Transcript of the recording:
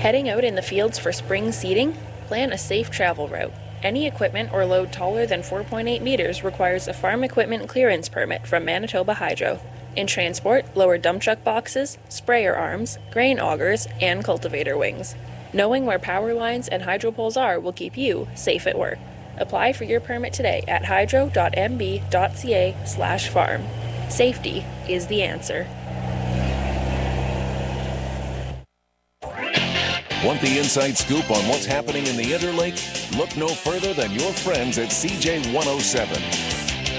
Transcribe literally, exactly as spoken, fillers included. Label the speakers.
Speaker 1: Heading out in the fields for spring seeding? Plan a safe travel route. Any equipment or load taller than four point eight meters requires a farm equipment clearance permit from Manitoba Hydro. In transport, lower dump truck boxes, sprayer arms, grain augers, and cultivator wings. Knowing where power lines and hydro poles are will keep you safe at work. Apply for your permit today at hydro.mb.ca slash farm. Safety is the answer.
Speaker 2: Want the inside scoop on what's happening in the Interlake? Look no further than your friends at C J one oh seven.